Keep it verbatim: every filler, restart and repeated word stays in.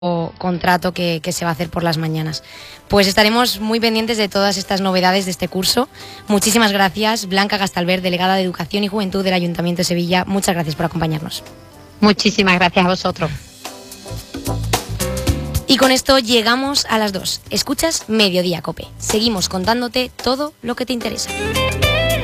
contrato que, que se va a hacer por las mañanas. Pues estaremos muy pendientes de todas estas novedades de este curso. Muchísimas gracias, Blanca Gastalver, delegada de Educación y Juventud del Ayuntamiento de Sevilla. Muchas gracias por acompañarnos. Muchísimas gracias a vosotros. Y con esto llegamos a las dos. Escuchas Mediodía Cope. Seguimos contándote todo lo que te interesa.